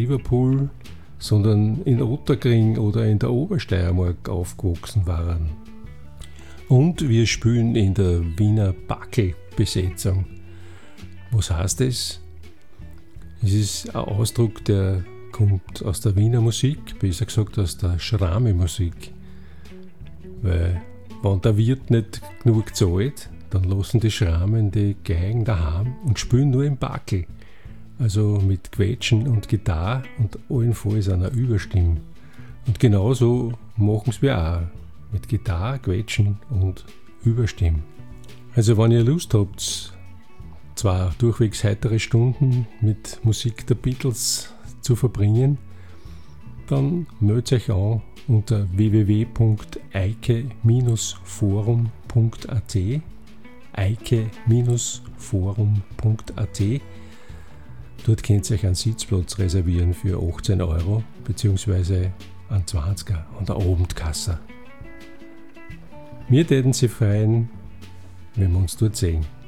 Liverpool, sondern in Otterkring oder in der Obersteiermark aufgewachsen waren. Und wir spielen in der Wiener Backel-Besetzung. Was heißt das? Es ist ein Ausdruck, der kommt aus der Wiener Musik, besser gesagt aus der Schrame-Musik. Weil, wenn der Wirt nicht genug zahlt, dann lassen die Schramen die Geigen daheim und spielen nur im Backel. Also mit Quetschen und Gitarre und allenfalls einer Überstimme. Und genauso machen es wir auch. Mit Gitarre, Quetschen und Überstimme. Also wenn ihr Lust habt, 2 durchwegs heitere Stunden mit Musik der Beatles zu verbringen, dann meldet euch an unter www.eike-forum.at eike-forum.at. Dort könnt ihr euch einen Sitzplatz reservieren für 18 € bzw. einen 20er an der Abendkasse. Wir täten Sie freuen, wenn wir uns dort sehen.